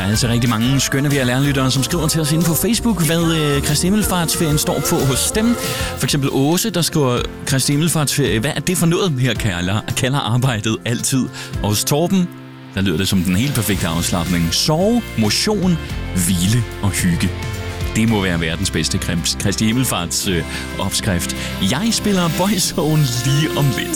altså rigtig mange skønne VR-lærerlyttere, som skriver til os inde på Facebook, hvad Kristi Himmelfartsferien står på hos dem. For eksempel Åse, der skriver, Kristi Himmelfartsferie, hvad er det for noget? Her kalder arbejdet altid. Og hos Torben, der lyder det som den helt perfekte afslapning. Sove, motion, hvile og hygge. Det må være verdens bedste Kristi Himmelfarts opskrift. Jeg spiller Boyzone lige om lidt.